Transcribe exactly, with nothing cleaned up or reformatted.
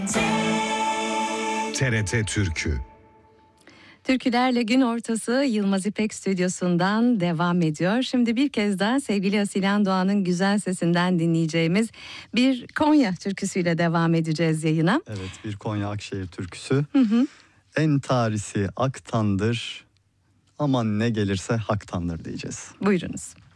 T R T Türkü. Türkülerle gün ortası Yılmaz İpek stüdyosundan devam ediyor. Şimdi bir kez daha sevgili Asilen Doğan'ın güzel sesinden dinleyeceğimiz bir Konya türküsüyle devam edeceğiz yayına. Evet, bir Konya Akşehir türküsü. Hı hı. En tarisi aktandır, aman ne gelirse haktandır diyeceğiz. Buyurunuz.